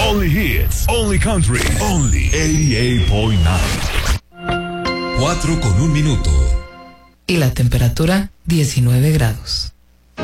Only hits, only country, only 88.9. 4:01. Y la temperatura 19 grados.